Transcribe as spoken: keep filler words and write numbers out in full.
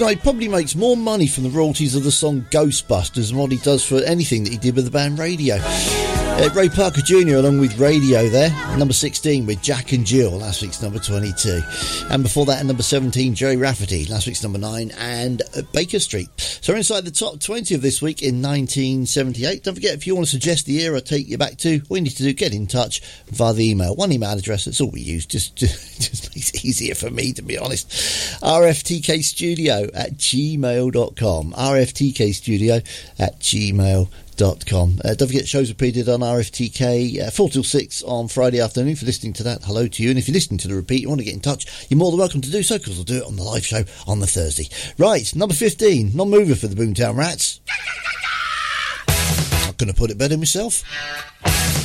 tonight probably makes more money from the royalties of the song Ghostbusters than what he does for anything that he did with the band Radio. Uh, Ray Parker Junior along with Radio there. Number sixteen with Jack and Jill, last week's number twenty-two. And before that, at number seventeen, Joey Rafferty, last week's number nine, and uh, Baker Street. So we're inside the top twenty of this week in nineteen seventy-eight. Don't forget, if you want to suggest the era I take you back to, all you need to do, get in touch via the email. One email address, that's all we use. Just, just, just makes it easier for me, to be honest. R F T K studio at gmail dot com. R F T K studio at gmail dot com. Uh, don't forget, shows repeated on R F T K uh, four till six on Friday afternoon. If you're listening to that, hello to you. And if you're listening to the repeat, you want to get in touch, you're more than welcome to do so, because we'll do it on the live show on the Thursday. Right, number fifteen, non-mover for the Boomtown Rats. Not going to put it better myself.